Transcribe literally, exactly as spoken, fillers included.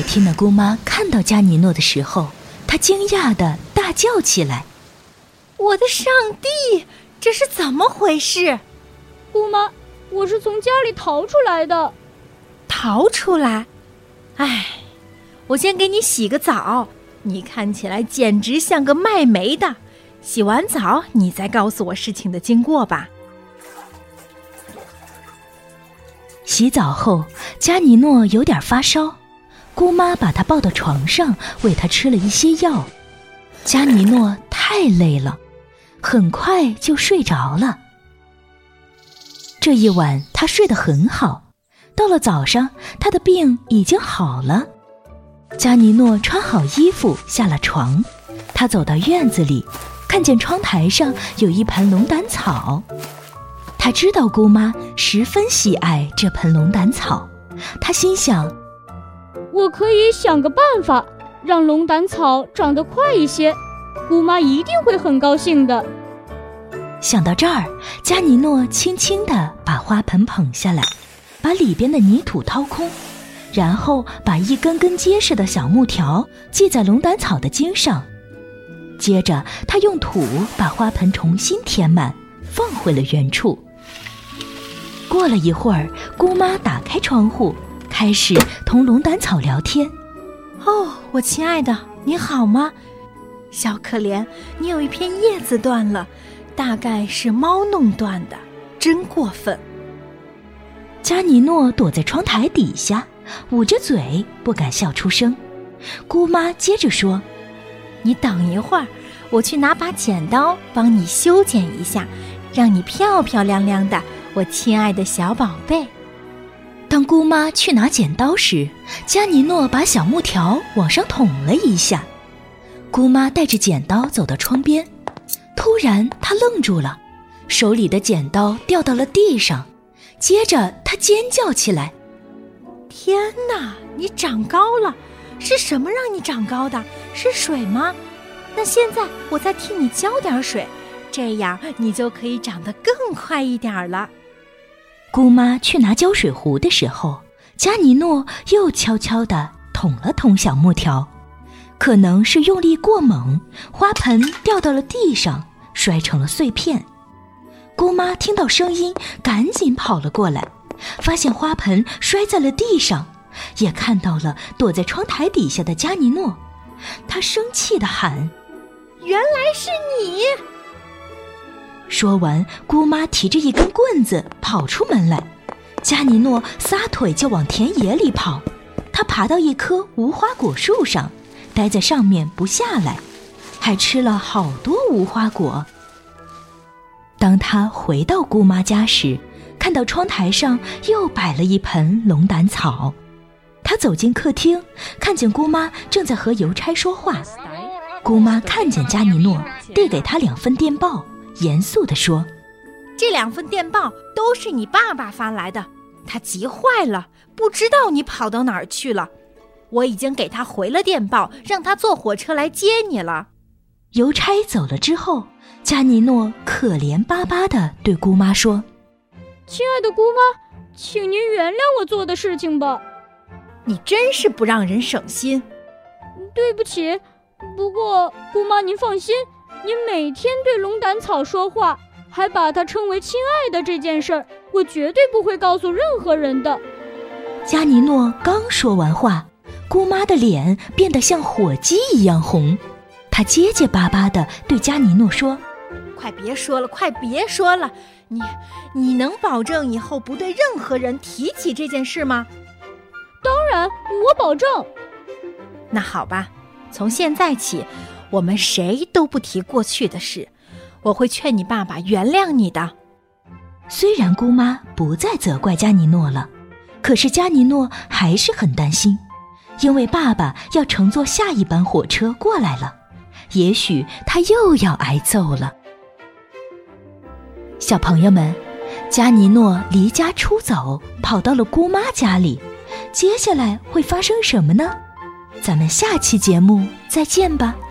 听了姑妈看到加尼诺的时候，她惊讶地大叫起来： 我的上帝，这是怎么回事？ 姑妈，我是从家里逃出来的。 逃出来？哎，我先给你洗个澡，你看起来简直像个卖煤的。洗完澡你再告诉我事情的经过吧。 洗澡后，加尼诺有点发烧，姑妈把他抱到床上，喂他吃了一些药。加尼诺太累了，很快就睡着了。这一晚他睡得很好，到了早上，他的病已经好了。加尼诺穿好衣服下了床，他走到院子里，看见窗台上有一盆龙胆草。他知道姑妈十分喜爱这盆龙胆草，他心想， 我可以想个办法让龙胆草长得快一些，姑妈一定会很高兴的。 想到这儿，加尼诺轻轻地把花盆捧下来，把里边的泥土掏空，然后把一根根结实的小木条系在龙胆草的茎上。接着他用土把花盆重新填满，放回了原处。过了一会儿，姑妈打开窗户，开始同龙胆草聊天。 哦，我亲爱的，你好吗？小可怜，你有一片叶子断了，大概是猫弄断的，真过分。 加尼诺躲在窗台底下，捂着嘴不敢笑出声。姑妈接着说， 你等一会儿，我去拿把剪刀帮你修剪一下，让你漂漂亮亮的，我亲爱的小宝贝。 当姑妈去拿剪刀时，加尼诺把小木条往上捅了一下。姑妈带着剪刀走到窗边，突然她愣住了，手里的剪刀掉到了地上，接着她尖叫起来， 天哪，你长高了！是什么让你长高的？是水吗？那现在我再替你浇点水，这样你就可以长得更快一点了。 姑妈去拿浇水壶的时候，加尼诺又悄悄地捅了捅小木条，可能是用力过猛，花盆掉到了地上，摔成了碎片。姑妈听到声音，赶紧跑了过来，发现花盆摔在了地上，也看到了躲在窗台底下的加尼诺。她生气地喊， 原来是你！ 说完，姑妈提着一根棍子跑出门来，加尼诺撒腿就往田野里跑。他爬到一棵无花果树上，待在上面不下来，还吃了好多无花果。当他回到姑妈家时，看到窗台上又摆了一盆龙胆草。他走进客厅，看见姑妈正在和邮差说话。姑妈看见加尼诺，递给他两份电报，严肃地说， 这两份电报都是你爸爸发来的，他急坏了，不知道你跑到哪儿去了。我已经给他回了电报，让他坐火车来接你了。 邮差走了之后，加尼诺可怜巴巴地对姑妈说， 亲爱的姑妈，请您原谅我做的事情吧。 你真是不让人省心。 对不起，不过姑妈您放心，您每天对龙胆草说话，还把它称为亲爱的这件事儿，我绝对不会告诉任何人的。 加尼诺刚说完话，姑妈的脸变得像火鸡一样红，她结结巴巴地对加尼诺说， 快别说了，快别说了，你你能保证以后不对任何人提起这件事吗？ 当然，我保证。 那好吧，从现在起，我们谁都不提过去的事，我会劝你爸爸原谅你的。 虽然姑妈不再责怪加尼诺了，可是加尼诺还是很担心，因为爸爸要乘坐下一班火车过来了，也许他又要挨揍了。小朋友们，加尼诺离家出走，跑到了姑妈家里，接下来会发生什么呢？咱们下期节目再见吧。